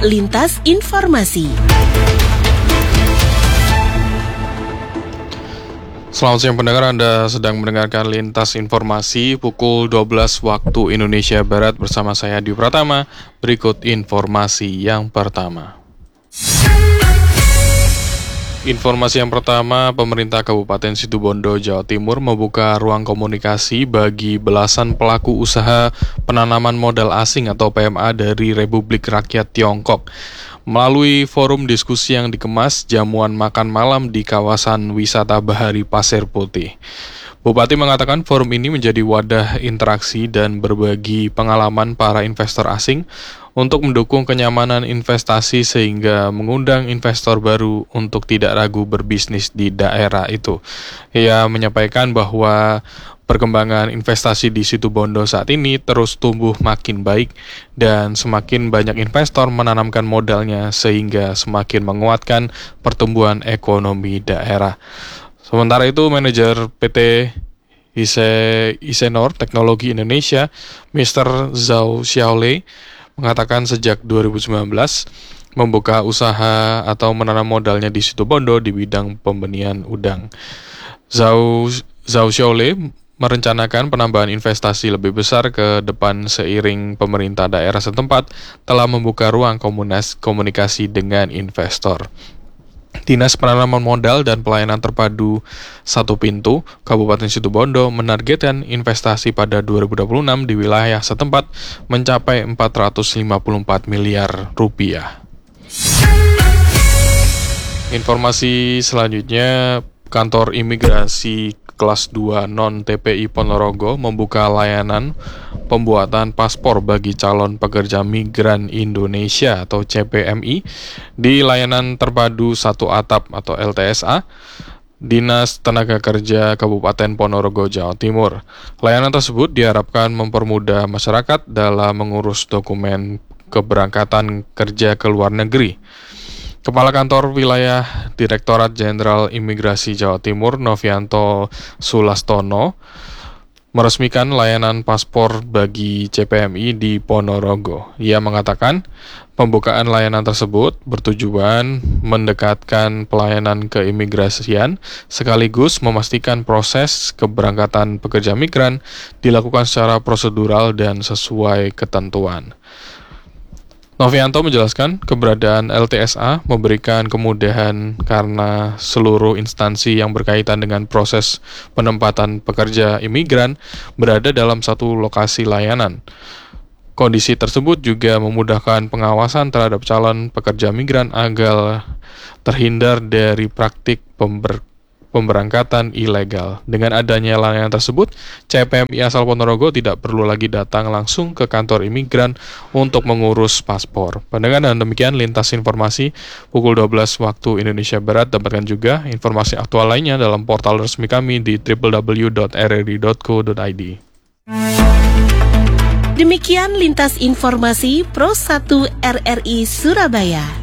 Lintas Informasi. Selamat siang pendengar, Anda sedang mendengarkan Lintas Informasi pukul 12 waktu Indonesia Barat bersama saya Adi Pratama. Berikut informasi yang pertama. Informasi yang pertama, pemerintah Kabupaten Situbondo, Jawa Timur membuka ruang komunikasi bagi belasan pelaku usaha penanaman modal asing atau PMA dari Republik Rakyat Tiongkok. Melalui forum diskusi yang dikemas jamuan makan malam di kawasan wisata Bahari Pasir Putih. Bupati mengatakan forum ini menjadi wadah interaksi dan berbagi pengalaman para investor asing untuk mendukung kenyamanan investasi sehingga mengundang investor baru untuk tidak ragu berbisnis di daerah itu. Ia menyampaikan bahwa perkembangan investasi di Situbondo saat ini terus tumbuh makin baik dan semakin banyak investor menanamkan modalnya sehingga semakin menguatkan pertumbuhan ekonomi daerah. Sementara itu, manajer PT Isenor Teknologi Indonesia, Mr. Zhao Xiaolei, mengatakan sejak 2019 membuka usaha atau menanam modalnya di Situbondo di bidang pembenihan udang. Zhao Xiaolei merencanakan penambahan investasi lebih besar ke depan seiring pemerintah daerah setempat telah membuka ruang komunikasi dengan investor. Dinas Penanaman Modal dan Pelayanan Terpadu Satu Pintu, Kabupaten Situbondo menargetkan investasi pada 2026 di wilayah setempat mencapai 454 miliar rupiah. Informasi selanjutnya, Kantor Imigrasi Kelas 2 Non-TPI Ponorogo membuka layanan pembuatan paspor bagi calon pekerja migran Indonesia atau CPMI di layanan terpadu satu atap atau LTSA, Dinas Tenaga Kerja Kabupaten Ponorogo, Jawa Timur. Layanan tersebut diharapkan mempermudah masyarakat dalam mengurus dokumen keberangkatan kerja ke luar negeri. Kepala Kantor Wilayah Direktorat Jenderal Imigrasi Jawa Timur, Novianto Sulastono, meresmikan layanan paspor bagi CPMI di Ponorogo. Ia mengatakan, pembukaan layanan tersebut bertujuan mendekatkan pelayanan keimigrasian sekaligus memastikan proses keberangkatan pekerja migran dilakukan secara prosedural dan sesuai ketentuan. Novianto menjelaskan keberadaan LTSA memberikan kemudahan karena seluruh instansi yang berkaitan dengan proses penempatan pekerja imigran berada dalam satu lokasi layanan. Kondisi tersebut juga memudahkan pengawasan terhadap calon pekerja migran agar terhindar dari praktik pemberangkatan ilegal. Dengan adanya layanan tersebut, CPMI asal Ponorogo tidak perlu lagi datang langsung ke kantor imigran untuk mengurus paspor. Pendengar, dan demikian Lintas Informasi pukul 12 waktu Indonesia Barat. Dapatkan juga informasi aktual lainnya dalam portal resmi kami di www.rri.co.id. Demikian Lintas Informasi Pro 1 RRI Surabaya.